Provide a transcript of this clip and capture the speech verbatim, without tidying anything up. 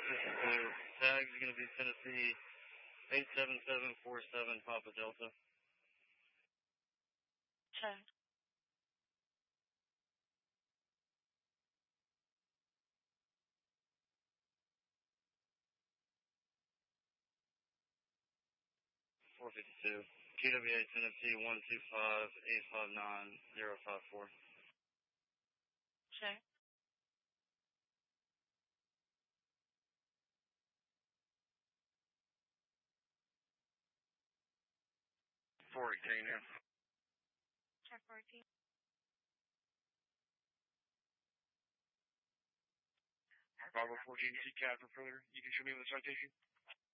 Uh, tag is going to be Tennessee eight seven seven four seven Papa Delta. Check. four fifty-two. T W A Tennessee one two five eight five nine zero five four. Check. four eighteen, yeah. Check fourteen. Bravo fourteen, C C A D for further. You can show me the citation.